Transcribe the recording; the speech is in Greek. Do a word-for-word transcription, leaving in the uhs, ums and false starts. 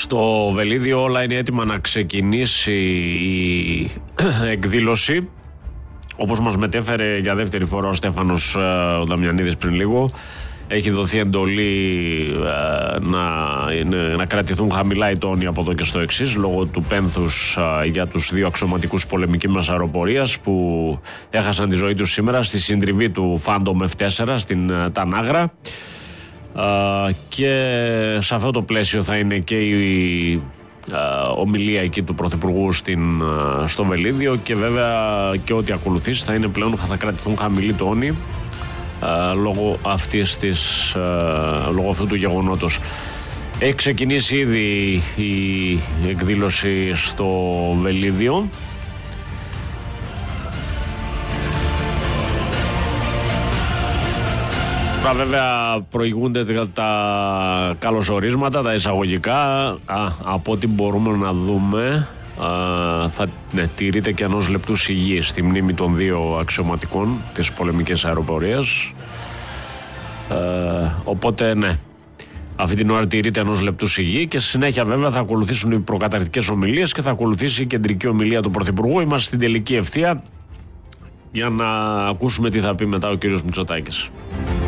Στο Βελίδιο όλα είναι έτοιμα να ξεκινήσει η εκδήλωση. Όπως μας μετέφερε για δεύτερη φορά ο Στέφανος ο Δαμιανίδης πριν λίγο, έχει δοθεί εντολή ε, να, να κρατηθούν χαμηλά οι τόνοι από εδώ και στο εξής, λόγω του πένθους ε, για τους δύο αξιωματικούς πολεμικής μας αεροπορίας που έχασαν τη ζωή τους σήμερα στη συντριβή του Phantom εφ τέσσερα στην ε, Τανάγρα. Ε, και σε αυτό το πλαίσιο θα είναι και η ε, ομιλία εκεί του Πρωθυπουργού στην, ε, στο Βελίδιο, και βέβαια και ό,τι ακολουθήσει θα είναι πλέον, θα κρατηθούν χαμηλοί τόνοι Uh, λόγω, αυτής της, uh, λόγω αυτού του γεγονότος. Έχει ξεκινήσει ήδη η εκδήλωση στο Βελίδιο. Τώρα βέβαια προηγούνται τα καλωσορίσματα, τα εισαγωγικά. Α, από ό,τι μπορούμε να δούμε, Uh, θα ναι, τηρείται και ενός λεπτού σιγής στη μνήμη των δύο αξιωματικών της πολεμικής αεροπορίας. Uh, οπότε ναι, αυτή την ώρα τηρείται ενός λεπτού σιγή, και στη συνέχεια βέβαια θα ακολουθήσουν οι προκαταρκτικές ομιλίες και θα ακολουθήσει η κεντρική ομιλία του Πρωθυπουργού. Είμαστε στην τελική ευθεία για να ακούσουμε τι θα πει μετά ο κύριος Μητσοτάκης.